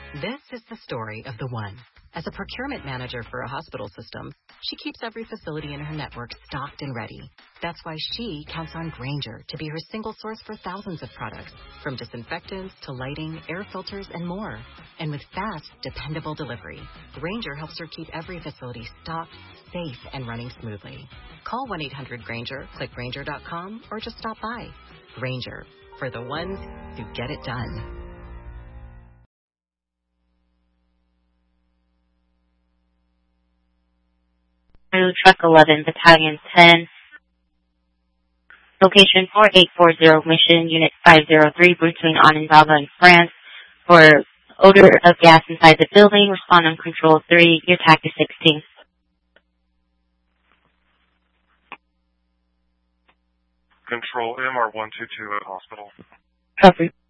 This is the story of the one. As a procurement manager for a hospital system, she keeps every facility in her network stocked and ready. That's why she counts on Grainger to be her single source for thousands of products, from disinfectants to lighting, air filters, and more. And with fast, dependable delivery, Grainger helps her keep every facility stocked, safe, and running smoothly. Call 1-800-GRAINGER, click Grainger.com, or just stop by. Grainger, for the ones who get it done. Truck 11, Battalion 10, location 4840, mission unit 503, between Onondaga and France, for odor of gas inside the building. Respond on control 3, your TAC is 16. Control MR122 at hospital. Copy.